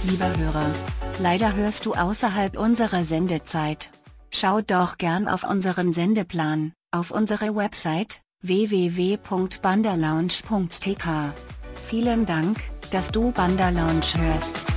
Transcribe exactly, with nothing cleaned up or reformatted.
Lieber Hörer, leider hörst du außerhalb unserer Sendezeit. Schau doch gern auf unseren Sendeplan, auf unsere Website w w w punkt bandalounge punkt t k. Vielen Dank, dass du Banderlounge hörst.